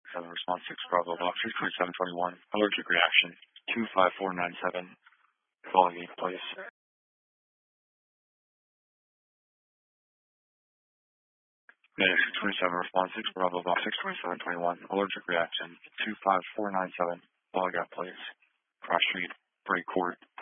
7 response 6 Bravo Box 62721. Allergic reaction 25497. Calling 8, please. Medic 627 response 6 Bravo Box 62721. Allergic reaction 25497. Log out, please. Cross Street, Bray Court.